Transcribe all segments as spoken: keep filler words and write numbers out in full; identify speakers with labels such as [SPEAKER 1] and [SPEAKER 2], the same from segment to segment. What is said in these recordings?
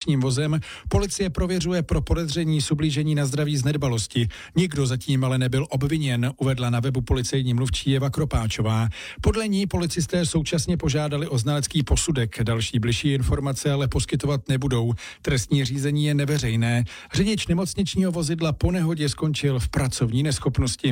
[SPEAKER 1] nemocničním vozem. Policie prověřuje pro podezření z ublížení na zdraví z nedbalosti. Nikdo zatím ale nebyl obviněn, uvedla na webu policejní mluvčí Eva Kropáčová. Podle ní policisté současně požádali o znalecký posudek. Další bližší informace ale poskytovat nebudou. Trestní řízení je neveřejné. Řidič nemocničního vozidla po nehodě skončil v pracovní neschopnosti.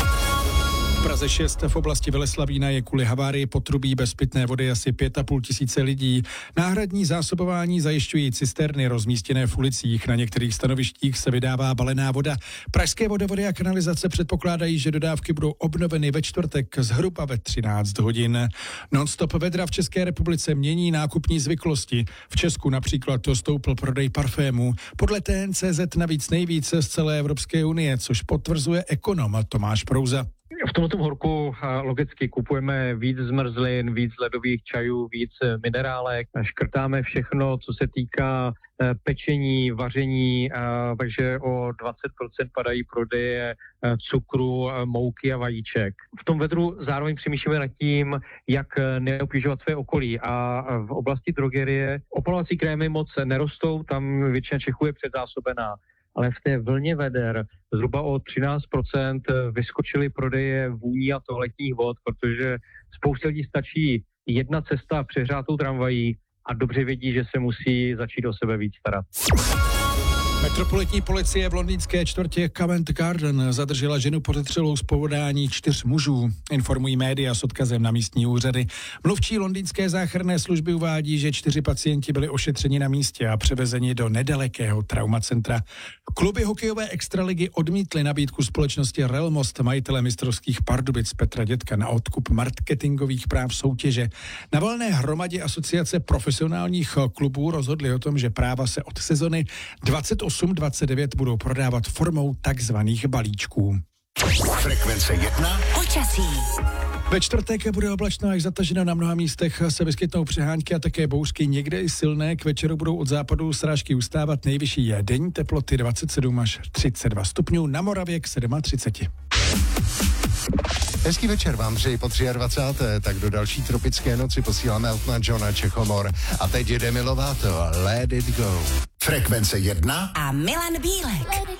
[SPEAKER 1] V Praze šest v oblasti Veleslavína je kvůli havárii potrubí bez pitné vody asi pět a půl tisíce lidí. Náhradní zásobování zajišťují cisterny rozmístěné v ulicích. Na některých stanovištích se vydává balená voda. Pražské vodovody a kanalizace předpokládají, že dodávky budou obnoveny ve čtvrtek zhruba ve třináct hodin. Non-stop vedra v České republice mění nákupní zvyklosti. V Česku například to stoupl prodej parfémů. Podle T N C Z navíc nejvíce z celé Evropské unie, což potvrzuje ekonom Tomáš Prouza.
[SPEAKER 2] V tomto horku logicky kupujeme víc zmrzlin, víc ledových čajů, víc minerálek, škrtáme všechno, co se týká pečení, vaření, takže o dvacet procent padají prodeje cukru, mouky a vajíček. V tom vedru zároveň přemýšlíme nad tím, jak neobtěžovat své okolí, a v oblasti drogerie opalovací krémy moc nerostou, tam většina Čechů je předzásobená. Ale v té vlně veder zhruba o třináct procent vyskočily prodeje vůní a toaletních vod, protože spoustě lidí stačí jedna cesta přehřátou tramvají a dobře vědí, že se musí začít o sebe víc starat.
[SPEAKER 1] Metropolitní policie v londýnské čtvrtě Covent Garden zadržela ženu podezřelou z povodání čtyř mužů. Informují média s odkazem na místní úřady. Mluvčí londýnské záchranné služby uvádí, že čtyři pacienti byli ošetřeni na místě a převezeni do nedalekého traumacentra. Kluby hokejové extraligy odmítly nabídku společnosti Real Most, majitele mistrovských Pardubic Petra Dětka, na odkup marketingových práv soutěže. Na valné hromadě asociace profesionálních klubů rozhodli o tom, že práva se od sezony dvacet osm dvacet devět budou prodávat formou takzvaných balíčků.
[SPEAKER 3] Frekvence jedna.
[SPEAKER 4] Počasí.
[SPEAKER 1] Ve čtvrtek bude oblačno až zataženo, na mnoha místech se vyskytnou přehánky a také bouřky, někde i silné. K večeru budou od západu srážky ustávat, nejvyšší je denní teploty dvacet sedm až třicet dva stupňů, na Moravě k třicet sedm.
[SPEAKER 3] Hezký večer vám přeji po dvacáté třetí tak do další tropické noci posíláme Eltona Johna Čechomor. A teď jde Demi Lovato, Let It Go. Frekvence jedna
[SPEAKER 4] a Milan Bílek.